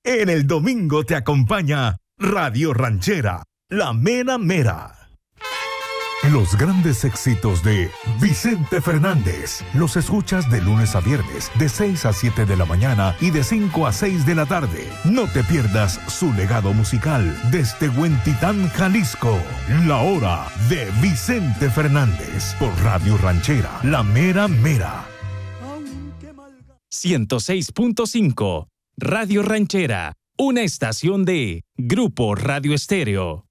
En el domingo te acompaña Radio Ranchera, La Mera Mera. Los grandes éxitos de Vicente Fernández los escuchas de lunes a viernes, de 6 a 7 de la mañana y de 5 a 6 de la tarde. No te pierdas su legado musical desde Huentitán, Jalisco. La Hora de Vicente Fernández por Radio Ranchera, La Mera Mera. 106.5 Radio Ranchera, una estación de Grupo Radio Estéreo.